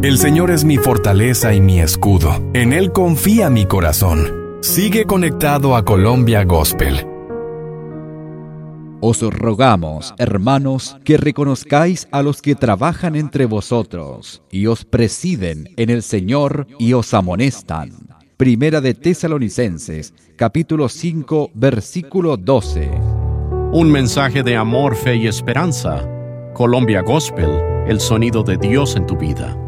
El Señor es mi fortaleza y mi escudo. En Él confía mi corazón. Sigue conectado a Colombia Gospel. Os rogamos, hermanos, que reconozcáis a los que trabajan entre vosotros y os presiden en el Señor y os amonestan. Primera de Tesalonicenses, capítulo 5, versículo 12. Un mensaje de amor, fe y esperanza. Colombia Gospel, el sonido de Dios en tu vida.